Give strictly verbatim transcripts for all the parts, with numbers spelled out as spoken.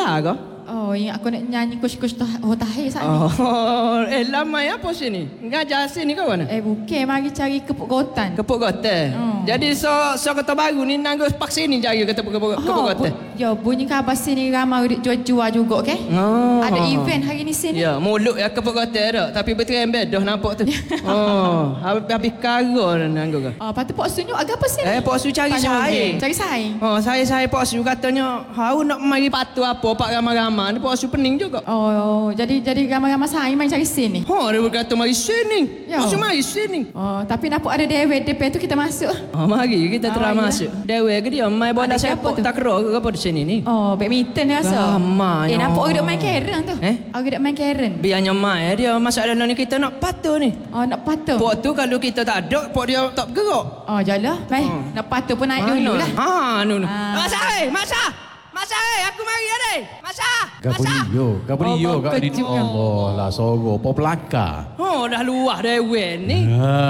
lah ke? Oh, yang aku nak nyanyi kus-kus Tahir saat ni. Oh, eh lama ya apa sini? Ngajar sini ke mana? Eh, bukan. Mari cari kepuk gotan. Kepuk gotan. Oh. Jadi so so Kota Baru ni nanggo pak sini cari kepuk kepuk kepuk gotan. Ya, bunyi khabar sini ramai jual-jual juga, okey? Oh. Ada event hari ni sini. Ya, mulut ya kepuk gotan dah. Tapi betul bedah nampak tu. Oh, habis habis karo nanggo ke? Oh, patut Pok Su ni agak apa sini? Eh, Pok Su cari saya. Cari saya. Oh, saya saya Pok Su katanya, "Hau nak mari patu apa pak ramai-ramai." Ni Pok Su pening juga. Oh, jadi jadi ramai-ramai saya main cari sini. Oh, dia berkata mari sini. Ya. Pok Su mari sini. Oh, tapi nampak ada David depan tu kita masuk. Oh, mari kita terus Oh, ya. masuk. Dewe ke dia main bola Ada siapa sepak tu? tak kero ke apa di sini ni? Oh, badminton ni rasa. Ramai. Eh, nampak orang main keren tu. Eh? Orang main keren. Biarnya main dia masalah ni kita nak patu ni. Oh, nak patuh. Pok tu kalau kita tak ada, pok dia tak bergerak. Oh, jalan. Baik. Oh. Nak patuh pun naik dulu lah. Ha, nu nu. Ah. Masa eh, masa. Masa eh, aku mari ada. Masa. Gabriyo, Gabriyo Oh, kat ni. kecil. Allah lah soro po pelaka. Oh, dah luah dewe ni.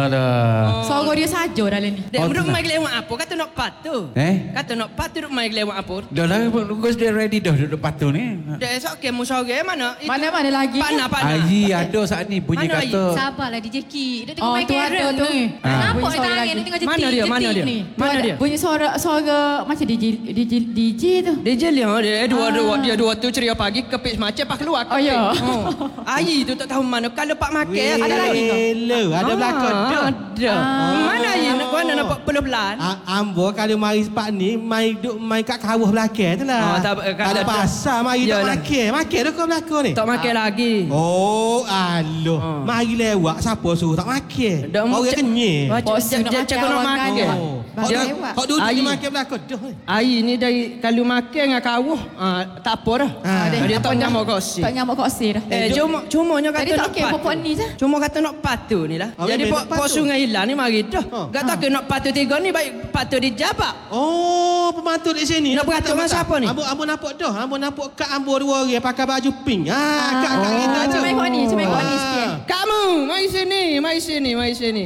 Alah. Sorok dia saja dalam ni. Dek, Oh, duk tenang. main lewat apa? Kata nak patu. Eh? Kata nak patu duk main lewat apa? Dah lah, bagus dia ready dah duduk patu ni. Dek, esok ke musore mana? Itu- Mana-mana lagi? Pana, pana. Aji ada saat ni bunyi Mana kata. Sabarlah D J Ki. Dia tengok Oh, main tu ada keren tu. tu. Ah. Nampak Bunyi dia suara tangan lagi. dia tengok jetik. Mana dia? Mana jetik dia? ni. Mana Tu ada dia? Bunyi suara suara macam D J D J D J tu. Dia jeliang dia dua Ah. dua dia dua tu ceria pagi kepis macam pak keluar. Oh, ya. Oh. Ayi tu tak tahu mana kalau pak makan Ada lagi ke? Hello, ada belakang dah. Ada. Mana ayi nak kau nak nampak pelan-pelan? A- Ambo kalau mari sepak ni, mai duk mai kat kawah belakang tu lah. Oh, tak- tak kalau ada ada- pasar, mari tak Yalah. makan. Makan dah kau belakang ni. Tak makan lagi. Oh, aloh. Oh. Mari lewat, siapa suruh tak makan? Dak Orang cak- kenyang. Wah, Bos cak- nak cak- makan cakap nak orang makan. kaya. Oh. Baru Hak lewat. hak duduk Ayi. je makan belakang dah. Ayi ni dari kalau makan dengan kawah, ah, tak apa dah. Ah, deh, dia apa tak dah? nyamak kosi. Tak nyamak kosi dah. Eh, cuma cumanya kata Tadi tak nak okey popok ni je. Cuma kata nak patu ni lah. Oh, Jadi memang pok nak pok patu. sungai hilang ni mari dah. Oh. Gak tak ke nak patu tiga ni baik patu di Jabak. Oh, pembantu di sini. Nak beratur dengan siapa ni? Ambo ambo nampak dah. Ambo nampak kak ambo dua orang pakai baju pink. Ah, kak kak kita tu. Cuma ikut ni, cuma ikut ni sikit. Kamu, mari sini, mari sini, mari sini.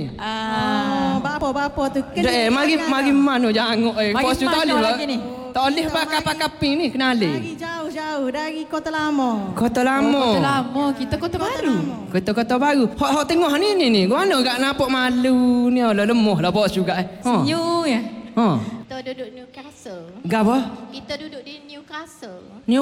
Ah, Bapa-bapa tu. Eh, mari mari mana janguk eh. Mari Pos tu tak mana boleh. lagi ni? Tak boleh pakai-pakai pink ni kenali. jauh-jauh dari Kota Lama. Kota Kota Lama. lama, kita kota baru. Kota-kota baru. Hak hak tengok ni ni ni. Gua mana gak nampak malu ni. Alah lemah lah bos juga eh. Ha. Senyum ya. Ha. Kita duduk Newcastle. Gapa? Kita duduk di Newcastle.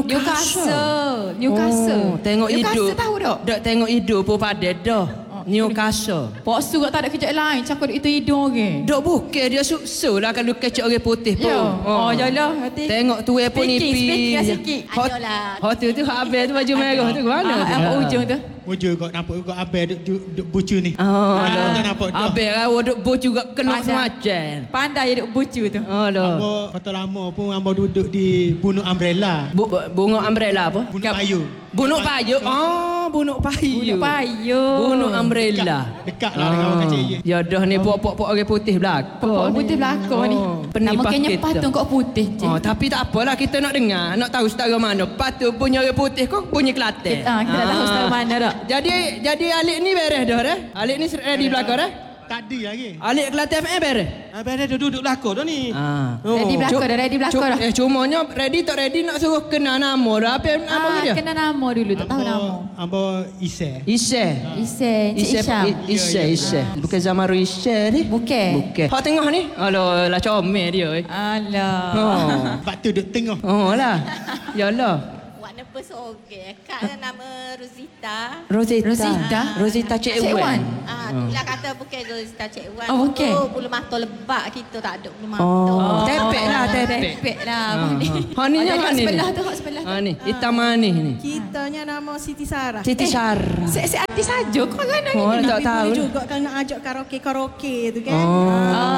Newcastle. Newcastle. Oh, tengok Newcastle hidup. tahu tak? Dak tengok hidup pun padat dah. Newcastle. Pok Su tak ada kerja lain, cakap itu hidung ke. Dok bukan dia suksu lah kalau kecik orang putih pun. Ya. Oh, jalah hati. Tengok tu pun Speaking, nipis. speaking lah sikit. Hot, Adalah. hot tu tu habis tu baju merah tu mana Ah, tu? apa ujung tu? Wujud kau nampak kau abang duk duk, duk bucu ni. Oh, Ah, tu nampak dah. habis lah duk bo juga kena Pandai. semacam. Pandai dia duk bucu tu. Alah. Ambo Kota Lama pun ambo duduk di Bunuk Umbrella. Bu, bu- bunga umbrella apa? Bunuk Kap- Payu. Bunuk payu. Oh, bunuk payu. Bunuk payu. Bunuk umbrella. Dekat lah dengan orang kecil je. Ya dah ni pok-pok orang putih belakang. Pok putih belakang ni. penibah Nama kayaknya kita. patung kok putih je. Oh, tapi tak apalah kita nak dengar, nak tahu setara mana. Patu punya orang putih kok punya Kelantan. Kita, ah, kita tahu setara mana dah. Jadi jadi Alik ni beres dah dah. Alik ni ready belakang dah. Tadi lagi. Alik Kelantan F M beres. Abang dia duduk belakang dah ni. Ah. Ready belakang dah, ready belakang dah. Eh cumanya ready tak ready nak suruh kenal nama dah. Apa nama Ah, dia? kena nama dulu, tak tahu nama. Ambo Ise. Isye. Ise, Cik Isye, Isyam. Isye, Isye. Bukan Zamaru Isye ni. Bukan. Bukan. Hak tengah ni. Alah, lah comel dia. eh. Alah. Oh. Sebab tu duduk tengah. Oh lah. Yalah. Warna pesorge. Kak nama Rosita. Rosita. Rosita. Rosita Cik Cik Wan. Wan. Ah, tu lah kata bukan Rosita Cik Wan. Oh, bukan. Tu bulu mata lebak kita tak ada bulu mata. Oh, tepek lah, tepek. Tepek lah. Ha, Abang ni. ha. Ha, ni Oh, yang jadi mana ni? sebelah tu, hak sebelah tu. Ha ni, hitam manis ni. Kitanya nama Siti Sarah. Siti Sarah. Se se artis saja kau kan Oh, ni. tak Tapi tahu. boleh juga kan nak ajak karaoke-karaoke tu kan. Oh.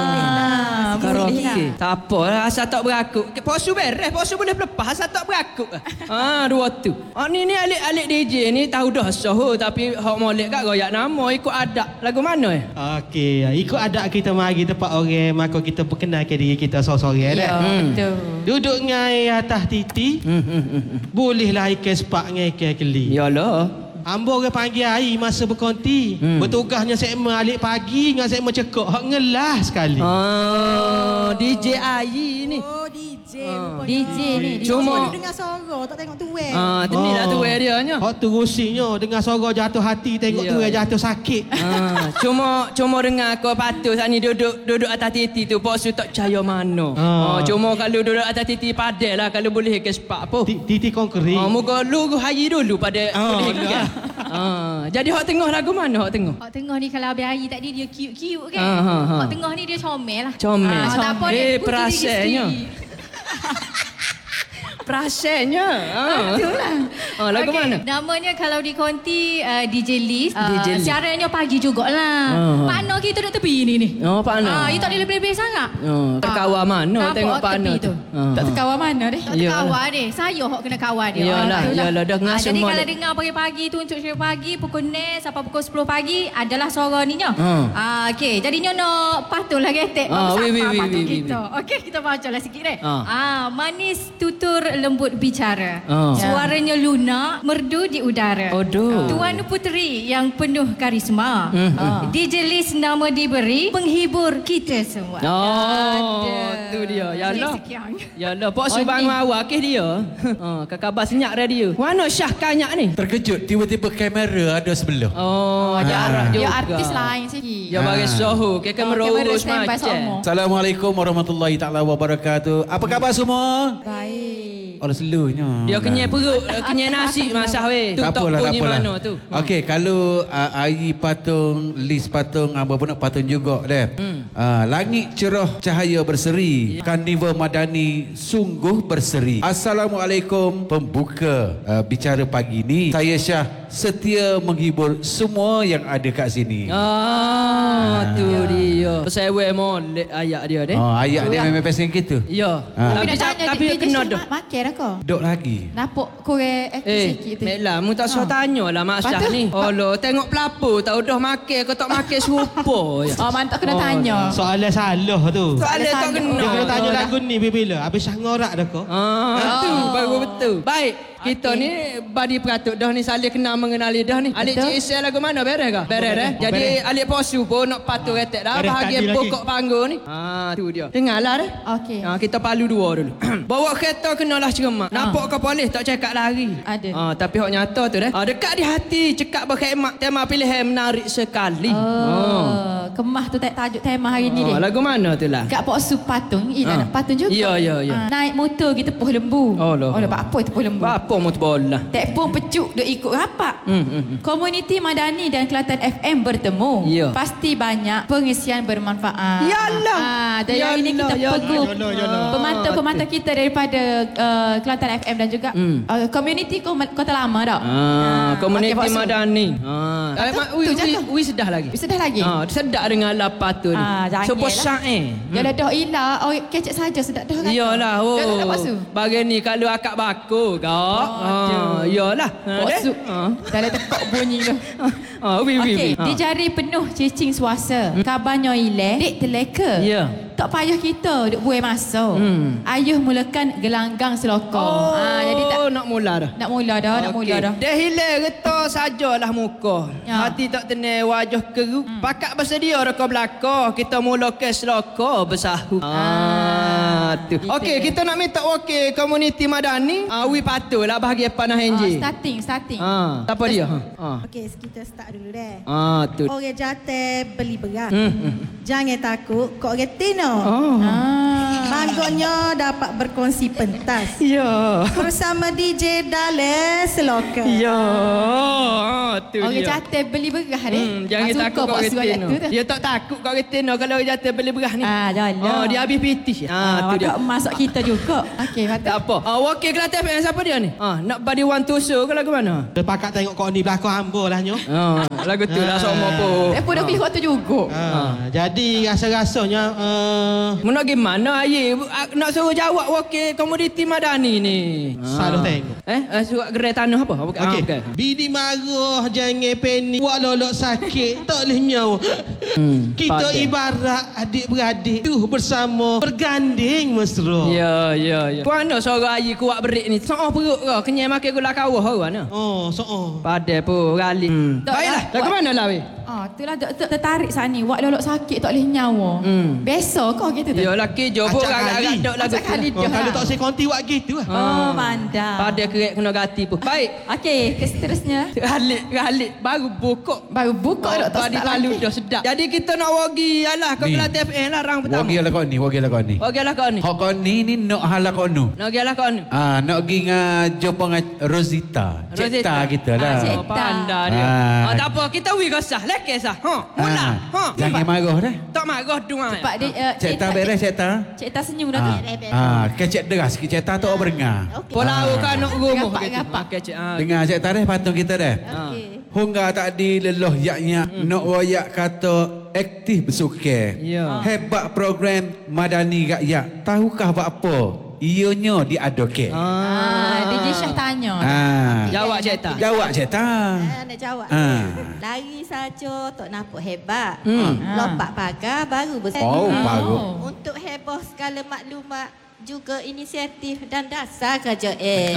Ah, Karaoke. Tak apa lah, asal tak berakuk. Posu beres, posu boleh lepas, asal tak berakuk. Ah, dua tu. Ah, ni ni alik-alik D J ni tahu dah sah, tapi hak molek kat royak nama ikut adat. Lagu mana eh? Okey, ikut adat kita mari tempat orang, maka kita perkenalkan diri kita seorang-seorang Ya, dah. Hmm. betul. Duduk ngai atas titi, Hmm, hmm, hmm. bolehlah ikan sepak ngai ikan keli. Yalah. Ambo orang panggil air masa berkonti. Hmm. Bertugasnya segmen alik pagi dengan segmen cekok. Hak ngelah sekali. Ah, D J Ayi ni. Oh D J. J rupanya. D J ni. D J. Cuma- Cuma dengar suara, tak tengok tuan. Ah, tu ni lah tu dia nya. Hak tu rusinya dengar suara jatuh hati tengok Ya. tu jatuh sakit. Ah, cuma cuma dengar aku patut saat ni duduk duduk atas titi tu pok su tak percaya mana. Ah, Ah. cuma kalau duduk atas titi padai lah kalau boleh ke sepak apa. Ti- Titi konkret. Ah, muka lu hayi dulu pada Ah, boleh ke. Ah, jadi hak tengah lagu mana hak tengah? Hak tengah ni kalau habis hari tadi dia cute-cute kan. Ah, ha, ha. Hak tengah ni dia comel lah. Comel. Ah, tak apa Eh, dia puteri perasaannya. isteri. Perasaannya. Ah. Betul lah. Ah, lagu Okey, mana? Namanya kalau di konti uh, D J List. Uh, D J List. Siarannya pagi jugalah. Ah. Partner kita duduk tepi ni ni. Oh, Pak Ana. Ah, you tak boleh lebih-lebih sangat. Oh, terkawal mana Nampak tengok Pak tepi Ana tu. tu. Ah. Tak terkawal mana deh? Tak Yalah. terkawal deh. Saya hok kena kawal dia. Yalah, Ah, betul lah. yalah, dah dengar Ah, Jadi semua kalau dah. dengar pagi-pagi tu untuk cerita pagi pukul enam sampai pukul sepuluh pagi adalah suara ni nya. Ah. Ah, okey. Jadi nyo nak patutlah getek. Ah, Bagus wi, wi, apa wi, patut wi, wi, kita. Okey, kita bacalah sikit deh. Ah. Ah, manis tutur lembut bicara. Ah. Suaranya lunak, merdu di udara. Aduh. Tuan puteri yang penuh karisma. Hmm. Ah. D J List nama diberi penghibur kita semua. Oh, Ada. tu dia. Yalah. Sekian. Yalah, Pak Oh, Subang ni. awak ke dia. Ha, ke khabar senyap radio. Mana Syah kanyak ni? Terkejut tiba-tiba kamera ada sebelah. Oh, jarak Dia juga. artis lain sikit. Dia bagi soho ke kamera kamera urus standby macam. semua. Assalamualaikum warahmatullahi taala wabarakatuh. Apa khabar semua? Baik. Allah selunya. Dia kenyai perut, kenyai nasi masah weh. Tu Tak tak apalah, tak bunyi apalah. mana tu. Okey, kalau uh, air patung, list patung, apa pun nak patung juga deh. Hmm. Uh, langit cerah, cahaya berseri. Karnival Madani sungguh berseri. Assalamualaikum pembuka uh, bicara pagi ni. Saya Syah setia menghibur semua yang ada kat sini. Ah, tu dia. Saya weh molek ayat dia deh. Oh, ayat dia memang pasal gitu. Ya. Ah. Tapi Tapi nak tanya tapi dia kena just dah. makan dah kau. Duk lagi. Nampak korang aktif Eh, sikit tu. Meklah, mu tak usah tanya lah Mak Syah Patut. ni. Allah, tengok pelapor tahu dah makan kau tak makan serupa je. Oh, mantap kena tanya. Soalan salah tu. Soalan tak Soalan kena. Dia kena tanya Oh, lagu ni bila habis Syah ngorak dah kau. Ah, tu baru betul. Baik, kita Okey. ni badi peratuk dah ni saling kenal mengenali dah ni. Alik Betul. Cik Isel lagu mana beres ke? Beres eh. Jadi alik posu pun nak patuh retek dah Beres bahagian tadi lagi. pokok panggung ni. Ah, tu dia. Dengarlah dah. Okey. Ah, kita palu dua dulu. Bawa kereta kenalah cermat. Nampak ke polis tak cakap lari. Ada. Ah, tapi hak nyata tu dah. Ah, dekat di hati cekak berkhidmat tema pilihan menarik sekali. Oh, kemah tu tak tajuk tema hari ni Oh, deh. lagu mana tu lah? Kat Pok Su patung. Eh, Ah. nak patung juga. Ya, ya, ya. Ah, naik motor kita tepuh lembu. Oh, loh. Oh, loh, apa tepuh lembu? Apa mau bola? Telefon pecuk duk ikut rapat. Hmm, hmm, hmm. Komuniti Madani dan Kelantan F M bertemu. Ya. Pasti banyak pengisian bermanfaat. Yalah. Ah, dan hari ini Yalah, kita yalah. peguh Yalah, yalah. pemantau-pemantau kita daripada uh, Kelantan F M dan juga Hmm. uh, komuniti Kom- Kota Lama dah. Ah, komuniti okey, Pak Su. Madani. Ah. Ah, tu- Mak, tu ui, je ui, tu. ui sedah lagi. Sedih lagi. Ah, sedap dengan lapat tu ni. Ah, jangan Sopo lah. syair. Ya dah dah ilah. Oh, kecek saja sedap dah. kata. Iyalah, oh. Dah dah dah Pak Su. Bagi ni kalau akak bakul kau. Ah, iyalah. Pak deh. Su. Ah. Dah dah tekok bunyi tu. Ah, wi wi wi. Okey, Ah. di jari penuh cicing suasa. Kabarnya ileh, dek teleka. Ya. Tak payah kita duk buai masa. Hmm. Ayuh mulakan gelanggang selokong. Oh, Ah, jadi tak nak mula dah. nak mula dah, nak mula dah. Dah hilang reta sajalah muka. Ya. Hati tak tenang wajah keru. Hmm. Pakat bersedia reka belaka. Kita mula ke selaka bersahu. Ah, tu. Gitu. Okey, kita nak minta wakil komuniti Madani. Ah, wi patutlah bahagian panah Ah, enjin. starting, starting. Ah, siapa dia? Ha. Ah. Okey, kita start dulu deh. Ah, tu. Orang jatuh beli beras. Hmm. hmm. Jangan takut, kok orang tino. Oh. Ah. Banggonya dapat berkongsi pentas. Ya. Bersama D J Dale Seloka. Ya. Ah, tu Orang dia. jatuh beli beras deh. Hmm, jangan Ah, suka takut kau Pak Su ayat retino. tu tu. Dia tak takut kau retino kalau orang jatuh beli beras ni. Ah, jalan. Oh, dia habis piti. Ah, tu dia. Wakak masuk kita juga. Okey, Tak patut. apa. Ah, wakil Kelantan F M siapa dia ni? Ah, nak badi one to show ke lagu mana? Dia pakat tengok kau ni belakang hamba lah nyo. Ah, lagu tu lah sama apa. Eh, pun dah pilih waktu juga. Ha, jadi rasa-rasanya uh, Mana gimana aye nak suruh jawab wakil komoditi Madani ni. Salah tengok. Eh, eh surat gerai tanah apa? Okey. Ah, Okey. okey. Bini marah jangan pening. Buat lolok sakit tak boleh nyawa. Hmm, Kita padan. ibarat adik-beradik tu bersama berganding mesra. Ya, ya, ya. Puana suara aye kuat berik ni. Soal perut ke? Kenyai makan gula kawah orang mana? Oh, so oh. Padai pun rali. Hmm. Tak Baiklah. Lagu mana lah weh? Ah, itulah doktor tertarik saat ni. Wak lolok sakit tak boleh nyawa. Hmm. Besok kau gitu tu. Ya laki jobok Acak agak-agak kali. dok lagu Acak kali. Oh, kalau tak saya konti wak gitu lah. Oh, mandar. Pada kerek kena gati pun. Baik. Okey, ke seterusnya. Galik, galik. Baru bokok. Baru buka Oh, doktor tadi start lalu lagi. dah sedap. Jadi kita nak wagi alah kau Ni. kelas T F N lah rang pertama. Wagi lah kau ni, wagi lah kau ni. Wagi lah kau ni. Hak kau ni ni nak hala kau nu. Nak wagi lah kau ni. Ah, nak pergi dengan jumpa dengan Rosita. Cipta kita lah. Ah, cik. Oh, pandai dia. Ah. Ah, tak apa, kita wi kau sah. Lekeh sah. Ha, mula. Ah, Ha. jangan marah dah. Tak marah dua. Cepat dia uh, Cik Ta beres, Cik Ta. Cik Ta senyum dah tu. Ah, ah, kecek deras sikit Cik Ta tu berengah. Pola Ah. kan nak rumah Gapak, gitu. gapak. Pakai cik. Ah. Dengar Cik Ta dah patung kita dah. Okey. Hingga tadi leloh yaknya nak royak kata aktif bersuka. Ya. Hebat program Madani Rakyat. Tahukah buat apa? Ianya diadvocate. Ah, D J Syah tanya. Ah. Jawab cik tak? Jawab Cik Ta. Ah, nak jawab. Ah. Lari saja tak nampak hebat. Hmm. Lompat pagar baru besar. Oh, bagus. Untuk heboh segala maklumat juga inisiatif dan dasar kerja eh.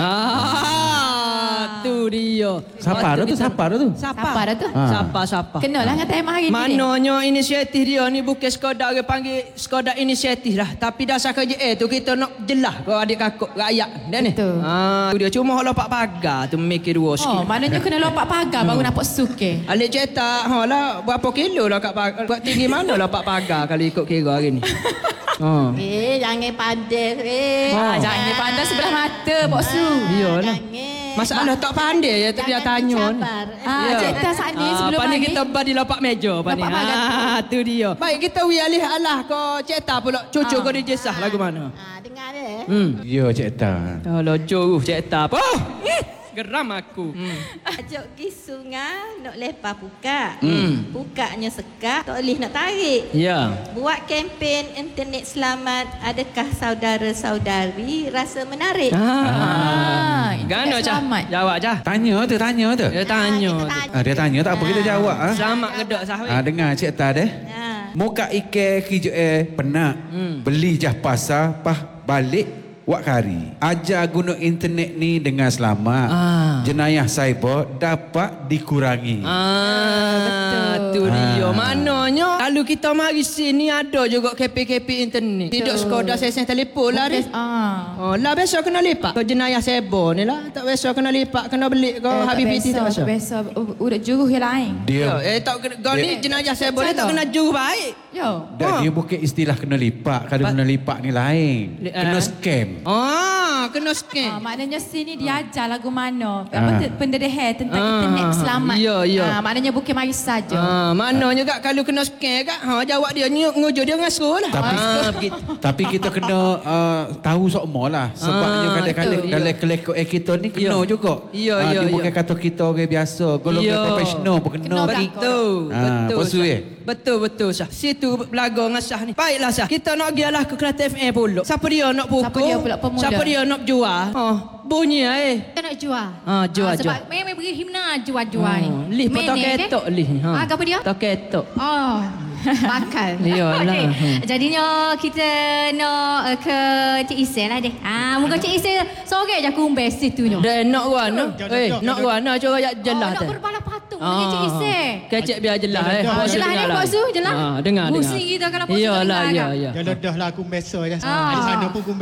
Ah, tu dia. Siapa dah tu? Siapa dah tu? Siapa dah tu? Ah. Siapa siapa? Kenalah dengan tema hari ni. Mananya inisiatif dia ni bukan sekadar orang panggil sekadar inisiatif lah. Tapi dasar kerja eh tu kita nak jelas kau adik kakak rakyat. Dah ni. Betul. Ah, tu dia cuma hak lompat pagar tu mikir dua Oh, sikit. maknanya kena lompat pagar baru nampak suke. Alik cetak, ha lah berapa kilo lah kat pagar. Buat tinggi mana lompat pagar kalau ikut kira hari ni. Ha. Eh, jangan pandai eh. Ah, jangan pandai sebelah mata, Bok Su. Iyalah. Jangan. Masalah tak pandai ya dia Jangan tanya ni. dicabar. Ah, Ya. Cik Ta saat ni sebelum Pani pagi. kita badi lompat meja pani. Lompat pagar. Ah, tu dia. Baik kita wi alih alah kau cetak pula cucu kau dia jesah lagu mana. Ah, dengar deh. Hmm. Ya Cik Ta. Kalau jauh cetak apa? Oh, geram aku. Hmm. Ajak pergi sungai nak lepas buka. Hmm. Bukanya sekak, tak boleh nak tarik. Ya. Buat kempen internet selamat, adakah saudara-saudari rasa menarik? Ah. Ah, Gano internet cah? selamat. Jawab cah. Tanya tu, tanya tu. Dia tanya. kita tu. tanya. Ah, dia tanya tak apa kita jawab ah. Selamat kedok sahwi. Ah, dengar Cik Ta deh. Ha. Muka ike kijo eh penak. Hmm. Beli jah pasar pah balik wak kari. Ajar guna internet ni dengan selamat. Ah. Jenayah cyber dapat dikurangi. Ah, betul. Tu dia. Ah. Mananya kalau kita mari sini ada juga K P K P internet. Tidak sekadar sesen telefon lah ni. Ah. Oh, lah besok kena lipat. Kau jenayah sebo ni lah. Tak besok kena lipat, kena beli kau Eh, tak habis piti tak biasa, besok. tak biasa. U- Udah juruh yang lain. Dia Ya, eh tak kena- kau ni Dia- jenayah sebo ni tak Cara. kena juh baik. Yo. dah Ah. dia bukan istilah kena lipat. Kalau Ba- kena lipat ni lain. Li- Kena ah. scam. Ah, kena Ah, scan. maknanya sini diajar lagu mana. Ah. Apa tu pendedahan tentang Ah, internet selamat. ya, ya. Ah, maknanya bukan mari saja. Ah, maknanya kak kalau kena scan kak, ha jawab dia nyuk ngujo dia ngasuh lah. Tapi ah, begitu. tapi kita kena uh, tahu sokmo lah. Sebabnya Ah, kadang-kadang betul, kalau ya. kelekok eh kita ni kena Ya. juga. Ya, Ah, ya, dia ya. bukan kata kita orang biasa. Golongan Ya. profesional pun kena. Kena Betul. Ah, betul. bosu, Syah. eh? Betul betul Syah. Situ belaga dengan Syah ni. Baiklah Syah. Kita nak gialah ke kelas T F M pula. Siapa dia nak pukul? Siapa dia pula pemuda? Siapa dia nak jual? Oh, bunyi eh. Kita nak jual. Ah, jual, Ah, sebab jual. memang beri himna jual-jual ni. Oh, lih pun tak Menek, ketok ke? lih ni. Ha. Ah, apa dia? Tak ketok. Oh, bakal. Iyalah. Okey. Hmm. Jadinya kita nak uh, ke Cik Isel lah deh. Ah, muka Cik Isel sore je aku umbes situ nyo. Dan nak gua no. Jom, Eh, jom, nak jom. gua nak coba Oh, jelas nak tu. berpala patung dengan Cik Isel. Kecek biar jelas eh. Jelas, Puasa Jelas dengar ni lah. Pak Su, jelas. Ah, dengar dengar. Pusing kita kalau Pak Su tak Iyalah, dengar ya kan? ya. Kalau dah lah aku mesra dah. Ah. Di sana pun aku